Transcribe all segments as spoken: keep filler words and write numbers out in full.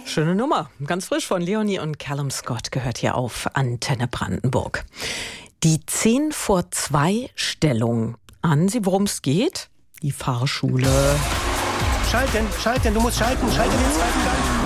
Schöne Nummer. Ganz frisch von Leonie und Callum Scott gehört hier auf Antenne Brandenburg. Die zehn vor zwei Stellung. Ahnen Sie, worum es geht? Die Fahrschule. Schalten, schalten, du musst schalten, schalten den zweiten Gang.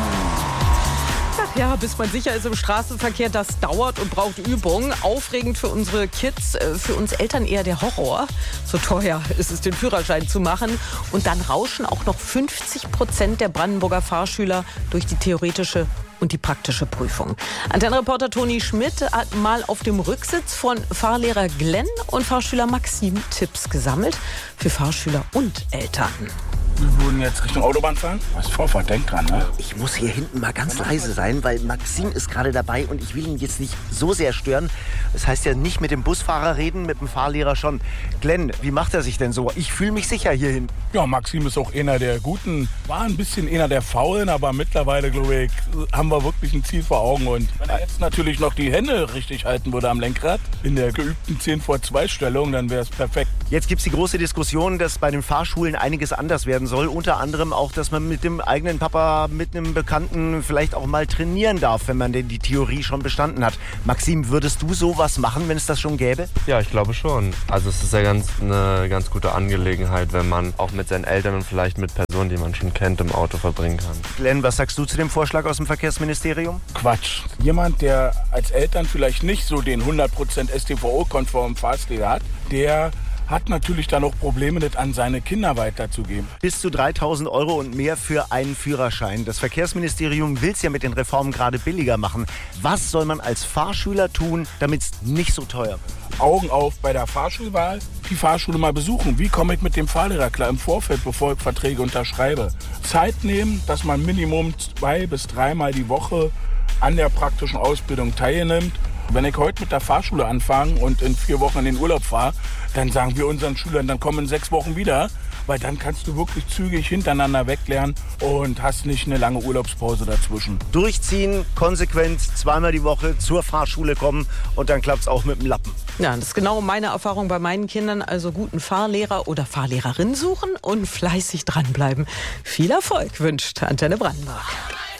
Ach ja, bis man sicher ist im Straßenverkehr, das dauert und braucht Übung. Aufregend für unsere Kids, für uns Eltern eher der Horror. So teuer ist es, den Führerschein zu machen. Und dann rauschen auch noch fünfzig Prozent der Brandenburger Fahrschüler durch die theoretische und die praktische Prüfung. Antennenreporter Toni Schmidt hat mal auf dem Rücksitz von Fahrlehrer Glenn und Fahrschüler Maxim Tipps gesammelt für Fahrschüler und Eltern. Wir würden jetzt Richtung Autobahn fahren. Was Vorfahrt, denk dran, ne? Ich muss hier hinten mal ganz leise sein, weil Maxim ist gerade dabei und ich will ihn jetzt nicht so sehr stören. Das heißt ja nicht mit dem Busfahrer reden, mit dem Fahrlehrer schon. Glenn, wie macht er sich denn so? Ich fühle mich sicher hier hinten. Ja, Maxim ist auch einer der Guten. War ein bisschen einer der Faulen, aber mittlerweile, glaube ich, haben wir wirklich ein Ziel vor Augen. Und wenn er jetzt natürlich noch die Hände richtig halten würde am Lenkrad, in der geübten zehn vor zwei Stellung, dann wäre es perfekt. Jetzt gibt es die große Diskussion, dass bei den Fahrschulen einiges anders werden soll. Unter anderem auch, dass man mit dem eigenen Papa, mit einem Bekannten vielleicht auch mal trainieren darf, wenn man denn die Theorie schon bestanden hat. Maxim, würdest du sowas machen, wenn es das schon gäbe? Ja, ich glaube schon. Also es ist ja ganz, eine ganz gute Angelegenheit, wenn man auch mit seinen Eltern und vielleicht mit Personen, die man schon kennt, im Auto verbringen kann. Glenn, was sagst du zu dem Vorschlag aus dem Verkehrsministerium? Quatsch. Jemand, der als Eltern vielleicht nicht so den hundert Prozent S T V O-konformen Fahrstil hat, der hat natürlich dann auch Probleme, das an seine Kinder weiterzugeben. Bis zu dreitausend Euro und mehr für einen Führerschein. Das Verkehrsministerium will es ja mit den Reformen gerade billiger machen. Was soll man als Fahrschüler tun, damit es nicht so teuer wird? Augen auf bei der Fahrschulwahl. Die Fahrschule mal besuchen. Wie komme ich mit dem Fahrlehrer klar im Vorfeld, bevor ich Verträge unterschreibe? Zeit nehmen, dass man Minimum zwei bis dreimal die Woche an der praktischen Ausbildung teilnimmt. Wenn ich heute mit der Fahrschule anfange und in vier Wochen in den Urlaub fahre, dann sagen wir unseren Schülern, dann kommen in sechs Wochen wieder, weil dann kannst du wirklich zügig hintereinander weglernen und hast nicht eine lange Urlaubspause dazwischen. Durchziehen, konsequent, zweimal die Woche zur Fahrschule kommen und dann klappt es auch mit dem Lappen. Ja, das ist genau meine Erfahrung bei meinen Kindern. Also guten Fahrlehrer oder Fahrlehrerin suchen und fleißig dranbleiben. Viel Erfolg wünscht Antenne Brandenburg.